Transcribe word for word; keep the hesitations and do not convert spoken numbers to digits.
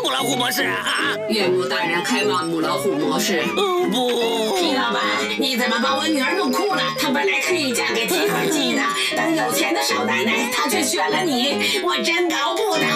母老虎模式啊！ 岳母大人开往母老虎模式。 哦不！ 皮老板，你怎么把我女儿弄哭了？她本来可以嫁给提款机的，当有钱的少奶奶，她却选了你，我真搞不懂。